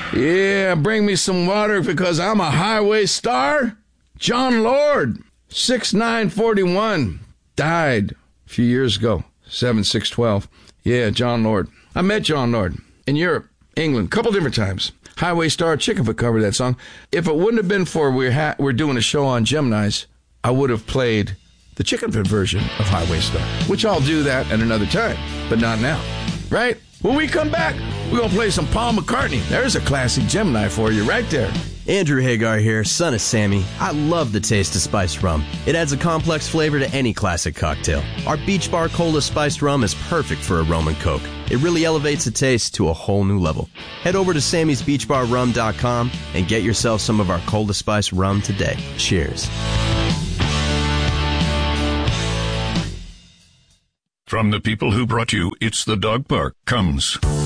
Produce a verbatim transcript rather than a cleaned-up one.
Yeah, bring me some water because I'm a highway star. John Lord, six nine forty-one, died a few years ago, seven six twelve. Yeah, John Lord. I met John Lord in Europe, England, a couple different times. Highway Star, Chickenfoot covered that song. If it wouldn't have been for we're, ha- we're doing a show on Gemini's, I would have played the Chickenfoot version of Highway Star, which I'll do that at another time, but not now, right? When we come back, we're going to play some Paul McCartney. There's a classic Gemini for you right there. Andrew Hagar here, son of Sammy. I love the taste of spiced rum. It adds a complex flavor to any classic cocktail. Our Beach Bar Cola Spiced Rum is perfect for a rum and coke. It really elevates the taste to a whole new level. Head over to sammys beach bar rum dot com and get yourself some of our Cola Spiced Rum today. Cheers. From the people who brought you It's the Dog Park comes